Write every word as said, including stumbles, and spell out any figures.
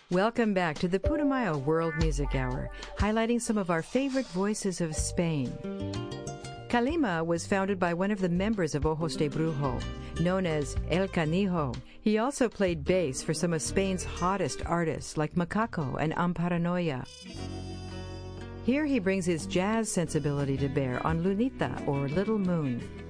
Welcome back to the Putumayo World Music Hour, highlighting some of our favorite voices of Spain. Calima was founded by one of the members of Ojos de Brujo, known as El Canijo. He also played bass for some of Spain's hottest artists like Macaco and Amparanoia. Here he brings his jazz sensibility to bear on Lunita, or Little Moon.